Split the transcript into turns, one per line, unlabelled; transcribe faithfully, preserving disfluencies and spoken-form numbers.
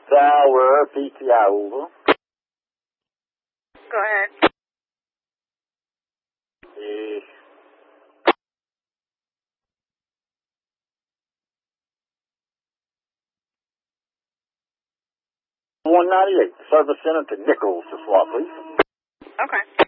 Tower, P T I over.
Go ahead.
Eh, one ninety-eight, service center to Nichols to swap, please.
Okay.